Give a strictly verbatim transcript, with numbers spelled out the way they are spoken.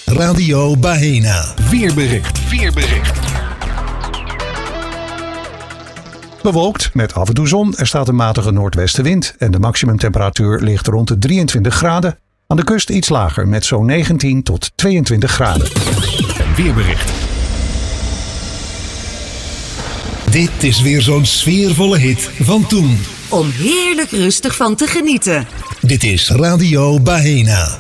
Radio Bahena. Weerbericht. Weerbericht. Bewolkt met af en toe zon. Er staat een matige noordwestenwind en de maximumtemperatuur ligt rond de drieëntwintig graden. Aan de kust iets lager met zo'n negentien tot tweeëntwintig graden. Een weerbericht. Dit is weer zo'n sfeervolle hit van toen. Om heerlijk rustig van te genieten. Dit is Radio Bahena.